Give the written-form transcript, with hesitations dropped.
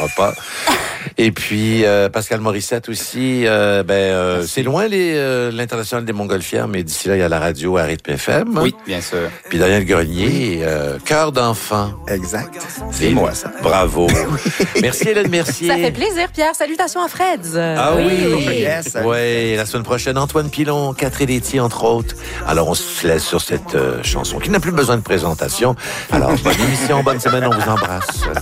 repas. Et puis, Pascal Morissette aussi. C'est loin l'International des Montgolfières, mais d'ici là, il y a la radio à Rythme FM. Oui, bien sûr. Puis Daniel Grenier, Cœur d'enfant. Exact. C'est moi, ça. Bravo. Merci, Hélène Mercier. Ça fait plaisir, Pierre. Salutations à Freds. Ah oui. Yes. Oui, la semaine prochaine, Antoine Pilon, Catherine Laitier, entre autres. Alors, on se laisse sur cette chanson qui n'a plus besoin de présentation. Alors, bonne émission, bonne semaine, on vous embrasse.